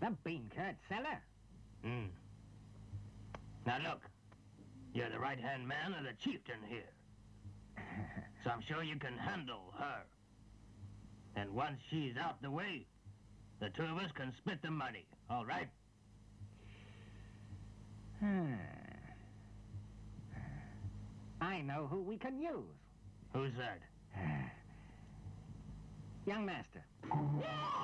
The bean curd seller. Now look, you're the right-hand man of the chieftain here. So I'm sure you can handle her. And once she's out the way, the two of us can split the money, all right? I know who we can use. Who's that? Young master.